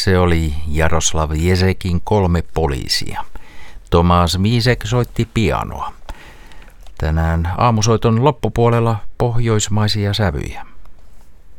Se oli Jaroslav Jesekin 3 poliisia. Tomas Miisek soitti pianoa. Tänään aamusoiton loppupuolella pohjoismaisia sävyjä.